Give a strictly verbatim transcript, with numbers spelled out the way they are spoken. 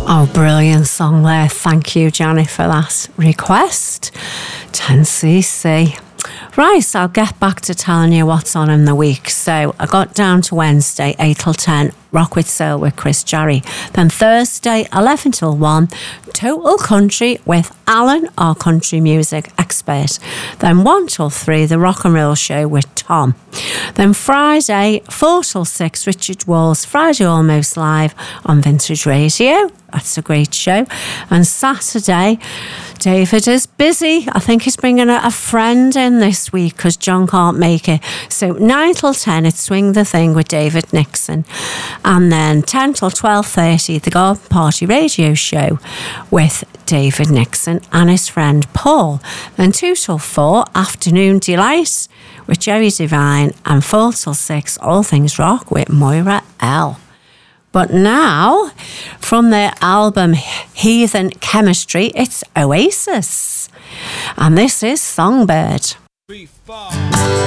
Oh, brilliant song there. Thank you, Janet, for that request. ten C C. Right, I'll get back to telling you what's on in the week. So I got down to Wednesday, eight till ten, Rock with Soul with Chris Jarry. Then Thursday, eleven till one, Total Country with Alan, our country music expert. Then one till three, The Rock and Roll Show with Tom. Then Friday, four till six, Richard Wall's Friday Almost Live on Vintage Radio. That's a great show. And Saturday, David is busy. I think he's bringing a, a friend in this week because John can't make it. So nine till ten, it's Swing the Thing with David Nixon. And then ten till twelve thirty, the Garden Party Radio Show with David Nixon and his friend Paul. Then two till four, Afternoon Delight with Jerry Devine. And four till six, All Things Rock with Moira L. But now, from their album Heathen Chemistry, it's Oasis. And this is Songbird.